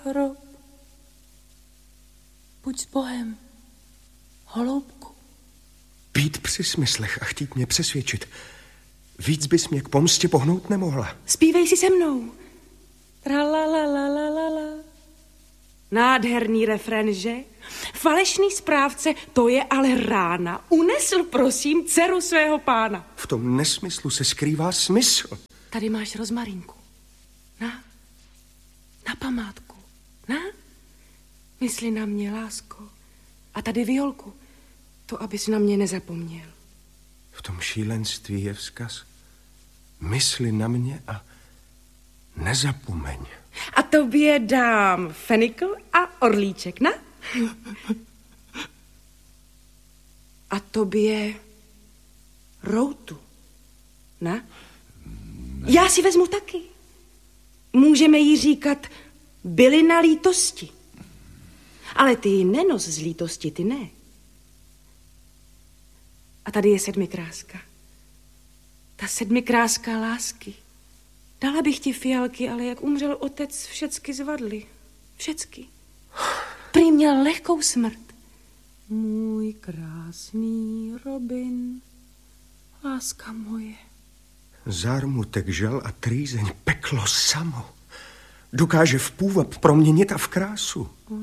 Rob, buď s Bohem, holoubku. Být při smyslech a chtít mě přesvědčit. Víc bys mě k pomstě pohnout nemohla. Zpívej si se mnou. Tralalalala. Nádherný refrén, že? Falešný správce, to je ale rána. Unesl, prosím, dceru svého pána. V tom nesmyslu se skrývá smysl. Tady máš rozmarinku. Na památku. Mysli na mě, lásko. A tady violku. To, abys na mě nezapomněl. V tom šílenství je vzkaz. Mysli na mě a nezapomeň. A tobě dám fenikl a orlíček, na? A tobě routu, na? Já si vezmu taky. Můžeme jí říkat bylina lítosti. Ale ty ji nenos z lítosti, ty ne. A tady je sedmikráska. Ta sedmikráska lásky. Dala bych ti fialky, ale jak umřel otec, všecky zvadly. Všecky. Prý měl lehkou smrt. Můj krásný Robin, láska moje. Zármutek, žal a trýzeň, peklo samo. Dokáže v půvab proměnit a v krásu.